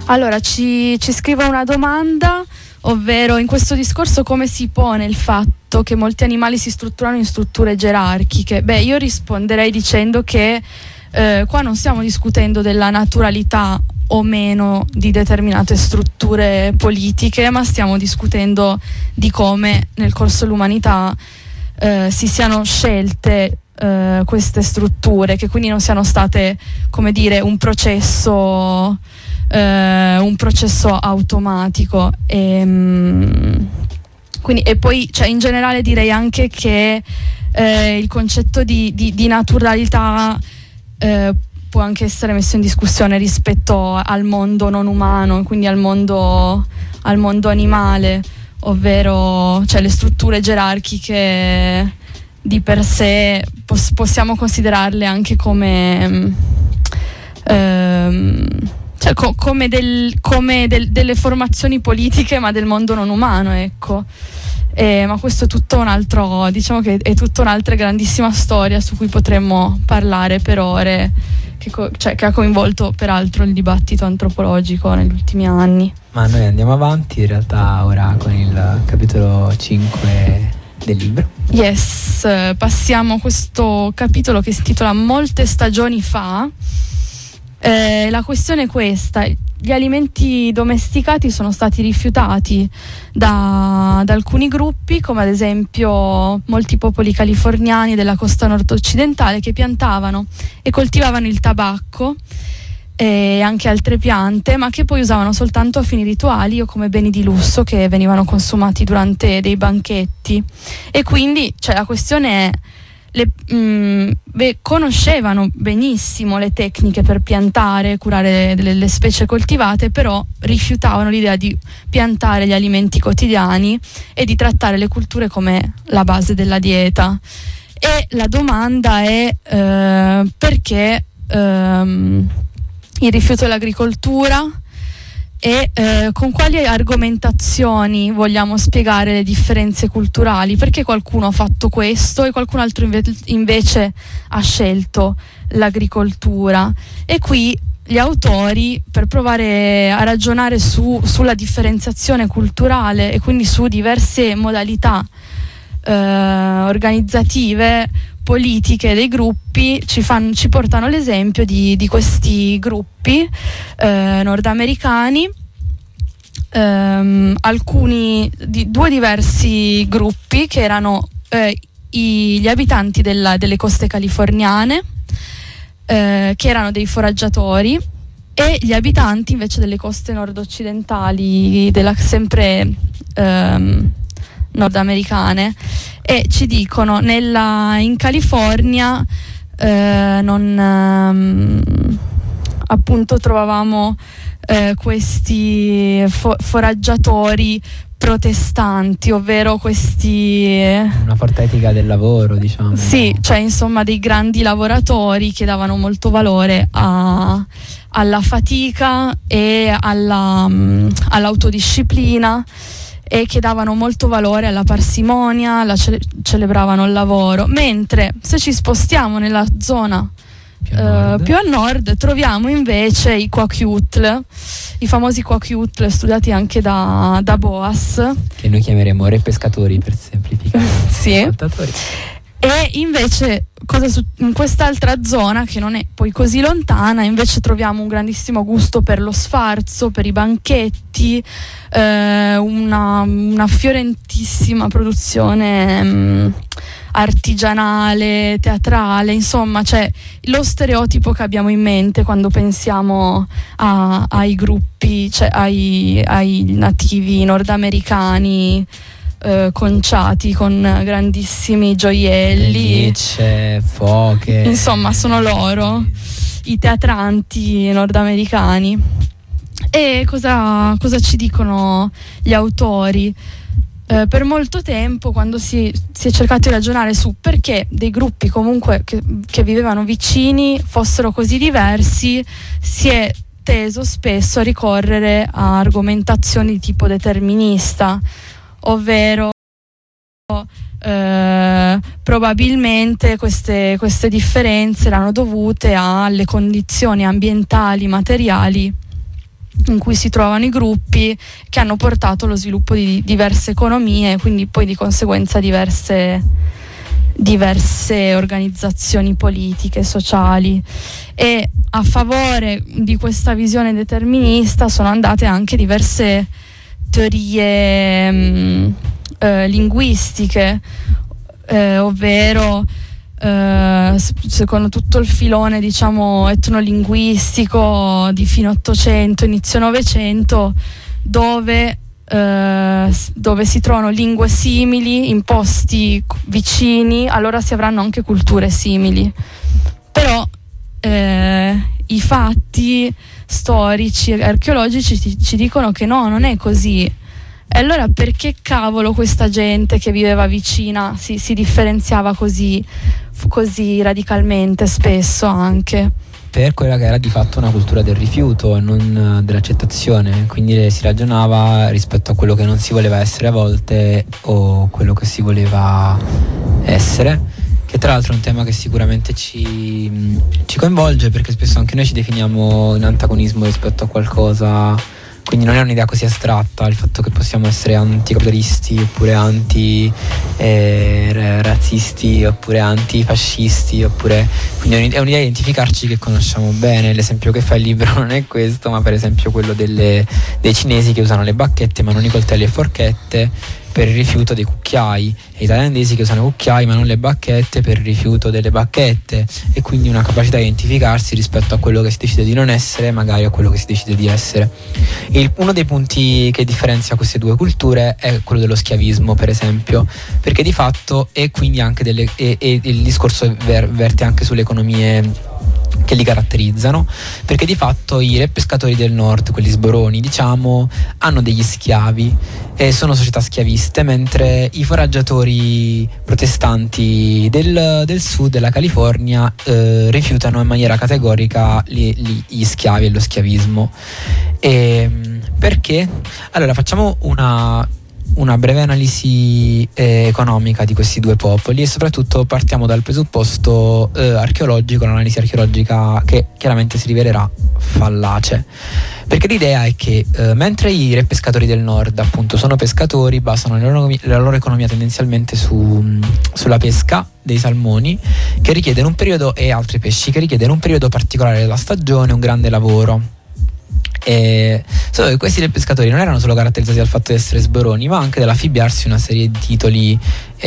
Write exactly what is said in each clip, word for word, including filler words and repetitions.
Allora, ci, ci scrive una domanda, ovvero in questo discorso come si pone il fatto che molti animali si strutturano in strutture gerarchiche? Beh, io risponderei dicendo che eh, qua non stiamo discutendo della naturalità o meno di determinate strutture politiche, ma stiamo discutendo di come nel corso dell'umanità eh, si siano scelte eh, queste strutture, che quindi non siano state, come dire, un processo eh, un processo automatico. E, mh, quindi, e poi, cioè, in generale direi anche che eh, il concetto di, di, di naturalità eh, può anche essere messo in discussione rispetto al mondo non umano, quindi al mondo, al mondo animale, ovvero, cioè, le strutture gerarchiche di per sé pos- possiamo considerarle anche come ehm, cioè co- come, del, come del, delle formazioni politiche, ma del mondo non umano, ecco. Eh, ma questo è tutto un altro, diciamo che è tutta un'altra grandissima storia su cui potremmo parlare per ore, che, co- cioè, che ha coinvolto peraltro il dibattito antropologico negli ultimi anni. Ma noi andiamo avanti in realtà ora con il capitolo cinque del libro. Yes, passiamo a questo capitolo che si intitola Molte stagioni fa. Eh, la questione è questa: gli alimenti domesticati sono stati rifiutati da, da alcuni gruppi, come ad esempio molti popoli californiani della costa nord-occidentale, che piantavano e coltivavano il tabacco e anche altre piante, ma che poi usavano soltanto a fini rituali o come beni di lusso che venivano consumati durante dei banchetti. E quindi, cioè, la questione è: Le, mh, beh, conoscevano benissimo le tecniche per piantare, curare delle, le specie coltivate, però rifiutavano l'idea di piantare gli alimenti quotidiani e di trattare le culture come la base della dieta. E la domanda è eh, perché ehm, il rifiuto dell'agricoltura, e eh, con quali argomentazioni vogliamo spiegare le differenze culturali, perché qualcuno ha fatto questo e qualcun altro inve- invece ha scelto l'agricoltura. E qui gli autori, per provare a ragionare su, sulla differenziazione culturale e quindi su diverse modalità eh, organizzative, politiche dei gruppi, ci, fanno, ci portano l'esempio di, di questi gruppi eh, nordamericani, ehm, alcuni di due diversi gruppi che erano eh, i, gli abitanti della, delle coste californiane, eh, che erano dei foraggiatori, e gli abitanti invece delle coste nord-occidentali, della, sempre ehm, nordamericane. E ci dicono, nella, in California eh, non ehm, appunto trovavamo eh, questi fo- foraggiatori protestanti, ovvero questi una forte etica del lavoro, diciamo. Sì, cioè insomma dei grandi lavoratori che davano molto valore a, alla fatica e alla, um, all'autodisciplina, e che davano molto valore alla parsimonia, la cele- celebravano il lavoro. Mentre se ci spostiamo nella zona più a, nord. Uh, più a nord, troviamo invece i Kwakiutl, i famosi Kwakiutl studiati anche da, da Boas, che noi chiameremo re pescatori per semplificare. Sì. E invece cosa su- in quest'altra zona, che non è poi così lontana, invece troviamo un grandissimo gusto per lo sfarzo, per i banchetti, eh, una, una fiorentissima produzione mh, artigianale, teatrale, insomma, cioè lo stereotipo che abbiamo in mente quando pensiamo a, ai gruppi, cioè ai, ai nativi nordamericani eh, conciati con grandissimi gioielli, Licce, foche, insomma sono loro i teatranti nordamericani. E cosa, cosa ci dicono gli autori? Eh, per molto tempo, quando si, si è cercato di ragionare su perché dei gruppi comunque che, che vivevano vicini fossero così diversi, si è teso spesso a ricorrere a argomentazioni di tipo determinista, ovvero eh, probabilmente queste, queste differenze erano dovute alle condizioni ambientali, materiali in cui si trovano i gruppi, che hanno portato allo sviluppo di diverse economie, quindi poi di conseguenza diverse, diverse organizzazioni politiche, sociali. E a favore di questa visione determinista sono andate anche diverse teorie mh, eh, linguistiche, eh, ovvero Uh, secondo tutto il filone, diciamo, etnolinguistico di fine Ottocento, inizio Novecento, dove, uh, dove si trovano lingue simili in posti vicini, allora si avranno anche culture simili. Però uh, i fatti storici e archeologici ci, ci dicono che no, non è così. E allora perché cavolo questa gente che viveva vicina si, si differenziava così, così radicalmente spesso anche? Per quella che era di fatto una cultura del rifiuto e non dell'accettazione, quindi si ragionava rispetto a quello che non si voleva essere a volte o quello che si voleva essere, che tra l'altro è un tema che sicuramente ci, ci coinvolge, perché spesso anche noi ci definiamo in antagonismo rispetto a qualcosa. Quindi non è un'idea così astratta il fatto che possiamo essere anticapitalisti oppure anti-razzisti eh, oppure antifascisti, oppure quindi è un'idea di identificarci che conosciamo bene. L'esempio che fa il libro non è questo, ma per esempio quello delle, dei cinesi che usano le bacchette ma non i coltelli e forchette per il rifiuto dei cucchiai, e i thailandesi che usano i cucchiai ma non le bacchette per il rifiuto delle bacchette, e quindi una capacità di identificarsi rispetto a quello che si decide di non essere, magari a quello che si decide di essere. Il, uno dei punti che differenzia queste due culture è quello dello schiavismo, per esempio, perché di fatto e quindi anche delle, e, e il discorso ver, verte anche sulle economie che li caratterizzano, perché di fatto i re pescatori del nord, quelli sboroni diciamo, hanno degli schiavi e sono società schiaviste, mentre i foraggiatori protestanti del, del sud della California eh, rifiutano in maniera categorica gli, gli schiavi e lo schiavismo. E perché? Allora facciamo una una breve analisi eh, economica di questi due popoli, e soprattutto partiamo dal presupposto eh, archeologico, l'analisi archeologica che chiaramente si rivelerà fallace, perché l'idea è che eh, mentre i re pescatori del nord appunto sono pescatori, basano la loro, la loro economia tendenzialmente su, sulla pesca dei salmoni, che richiedono un periodo, e altri pesci che richiedono un periodo particolare della stagione, un grande lavoro. E solo che questi pescatori non erano solo caratterizzati dal fatto di essere sboroni, ma anche dall'affibbiarsi una serie di titoli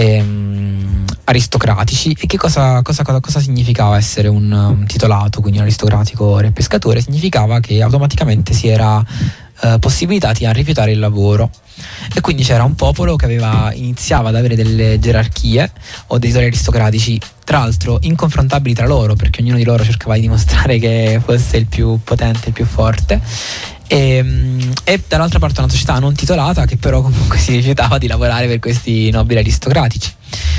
ehm, aristocratici. E che cosa, cosa, cosa, cosa significava essere un, un titolato, quindi un aristocratico re pescatore? Significava che automaticamente si era eh, possibilitati a rifiutare il lavoro, e quindi c'era un popolo che aveva iniziava ad avere delle gerarchie o dei titoli aristocratici, tra l'altro inconfrontabili tra loro, perché ognuno di loro cercava di dimostrare che fosse il più potente, il più forte, e, e dall'altra parte una società non titolata che però comunque si rifiutava di lavorare per questi nobili aristocratici.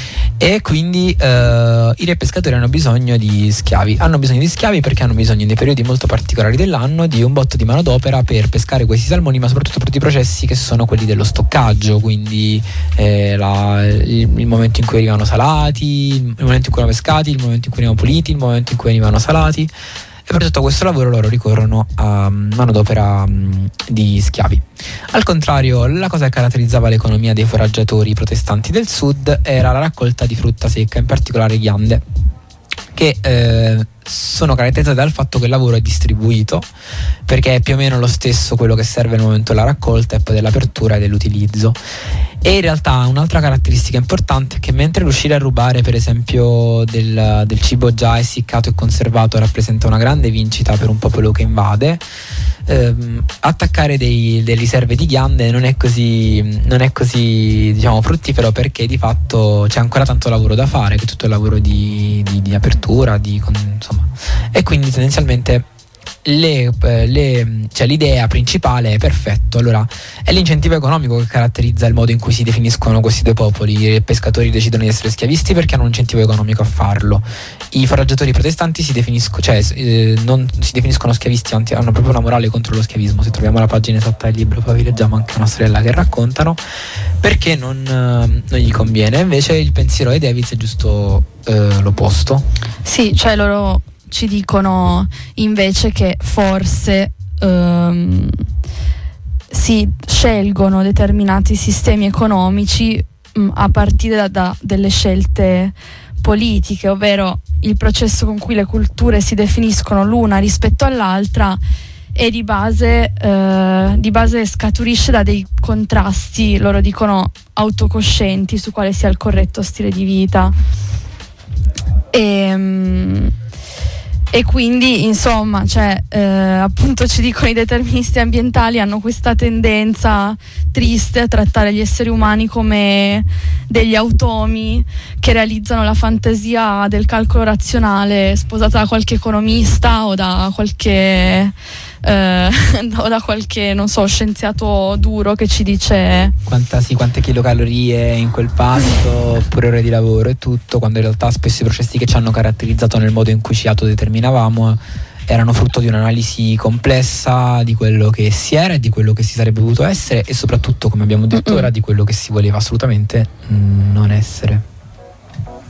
E quindi eh, i re pescatori hanno bisogno di schiavi hanno bisogno di schiavi perché hanno bisogno nei periodi molto particolari dell'anno di un botto di manodopera per pescare questi salmoni, ma soprattutto per tutti i processi che sono quelli dello stoccaggio, quindi eh, la, il, il momento in cui arrivano salati, il momento in cui erano pescati, il momento in cui erano puliti, il momento in cui venivano salati. E per tutto questo lavoro loro ricorrono a manodopera um, di schiavi. Al contrario, la cosa che caratterizzava l'economia dei foraggiatori protestanti del sud era la raccolta di frutta secca, in particolare ghiande, che eh, sono caratterizzate dal fatto che il lavoro è distribuito, perché è più o meno lo stesso quello che serve nel momento della raccolta e poi dell'apertura e dell'utilizzo. E in realtà un'altra caratteristica importante è che mentre riuscire a rubare per esempio del, del cibo già essiccato e conservato rappresenta una grande vincita per un popolo che invade, ehm, attaccare dei, delle riserve di ghiande non è così, non è così diciamo fruttifero, perché di fatto c'è ancora tanto lavoro da fare, che è tutto il lavoro di, di, di apertura, di, insomma, e quindi tendenzialmente Le, le, cioè l'idea principale è perfetto. Allora è l'incentivo economico che caratterizza il modo in cui si definiscono questi due popoli. I pescatori decidono di essere schiavisti perché hanno un incentivo economico a farlo. I foraggiatori protestanti si definiscono, cioè eh, non si definiscono schiavisti, anzi hanno proprio una morale contro lo schiavismo. Se troviamo la pagina esatta del libro poi vi leggiamo anche una sorella che raccontano perché non, eh, non gli conviene. Invece il pensiero di Davids è giusto eh, l'opposto. Sì, cioè loro ci dicono invece che forse ehm, si scelgono determinati sistemi economici mh, a partire da, da delle scelte politiche, ovvero il processo con cui le culture si definiscono l'una rispetto all'altra e di base, eh, di base scaturisce da dei contrasti, loro dicono autocoscienti, su quale sia il corretto stile di vita. E, e quindi insomma, cioè, eh, appunto ci dicono i deterministi ambientali hanno questa tendenza triste a trattare gli esseri umani come degli automi che realizzano la fantasia del calcolo razionale sposata da qualche economista o da qualche eh, o da qualche, non so, scienziato duro che ci dice Quanta, sì, quante chilocalorie in quel pasto oppure ore di lavoro e tutto, quando in realtà spesso i processi che ci hanno caratterizzato nel modo in cui ci autodeterminavamo erano frutto di un'analisi complessa di quello che si era e di quello che si sarebbe potuto essere e soprattutto, come abbiamo detto Mm-mm. ora, di quello che si voleva assolutamente non essere.